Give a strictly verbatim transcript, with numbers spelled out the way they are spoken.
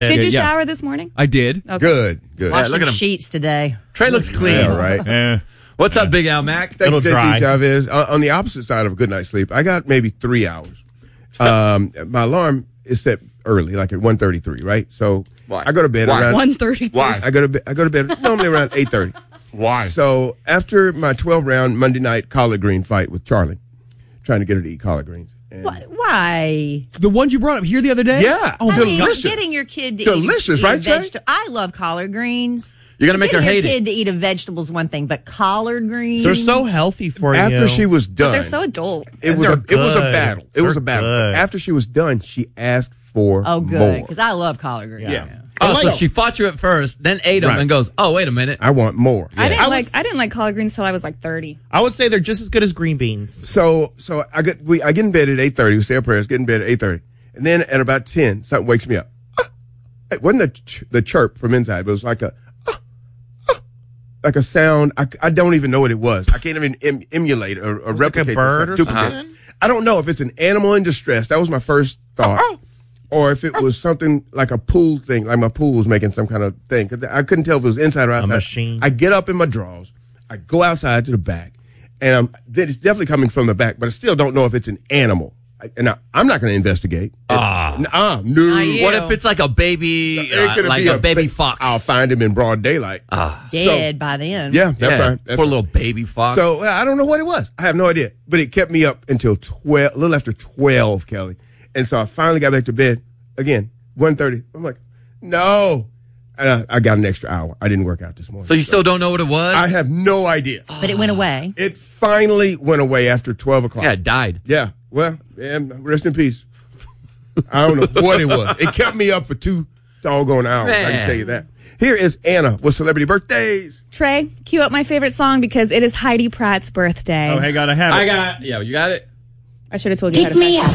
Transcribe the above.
Did you yeah. shower this morning? I did. Okay. Good, good. Wash look some at him. sheets today. Trey looks clean. Yeah, right. Eh. What's up, Big Al Mac? Thank you, Little J dry. C Chavez. On, on the opposite side of a good night's sleep, I got maybe three hours. Um, my alarm is set early, like at one thirty-three, right? So Why? I go to bed Why? around one thirty. Why? I go to bed, I go to bed normally around eight thirty. Why? So after my twelve round Monday night collard green fight with Charlie, trying to get her to eat collard greens. And Why? Why? The ones you brought up here the other day? Yeah. Oh, I mean, delicious. getting your kid to Delicious, eat, right, eat Jay? vegeta- I love collard greens. You're going to make her Getting hate your it. kid to eat a vegetable is one thing, but collard greens. They're so healthy for you. After she was done, They're so adult. it was a They're it was a good. battle. It was They're a battle. good. After she was done, she asked for Oh, good, more. because I love collard greens. Yeah. Oh, so So- she fought you at first, then ate them, Right. and goes, "Oh, wait a minute." I want more. I didn't I like was- I didn't like collard greens till I was like thirty. I would say they're just as good as green beans. So so I get we I get in bed at eight thirty. We say our prayers. Get in bed at eight thirty, and then at about ten, something wakes me up. Ah! It wasn't the ch- the chirp from inside, but it was like a ah, ah, like a sound. I, I don't even know what it was. I can't even em- emulate or, or like a replicate. bird this. or Duplicate. something? I don't know if it's an animal in distress. That was my first thought. Or if it was something like a pool thing, like my pool was making some kind of thing. 'Cause I couldn't tell if it was inside or outside. machine. I get up in my drawers. I go outside to the back. And I'm, then it's definitely coming from the back, but I still don't know if it's an animal. I, and I, I'm not going to investigate. Ah. And- Ah, no. Not you. What if it's like a baby, It uh, could like be a, baby ba- fox? I'll find him in broad daylight. Ah. Dead by then. Yeah, that's Yeah, right. That's poor right. little baby fox. So uh, I don't know what it was. I have no idea. But it kept me up until twelve, a little after twelve, Kelly. And so I finally got back to bed again, one thirty. I'm like, no. And I, I got an extra hour. I didn't work out this morning. So you still don't know what it was? I have no idea. But it went away. It finally went away after twelve o'clock. yeah, it died. Yeah. Well, man, rest in peace. I don't know what it was. It kept me up for two doggone hours. I Man. can tell you that. Here is Anna with celebrity birthdays. Trey, cue up my favorite song because it is Heidi Pratt's birthday. Oh, hey, gotta have it. I got, yeah, you got it? I should have told you how to find it.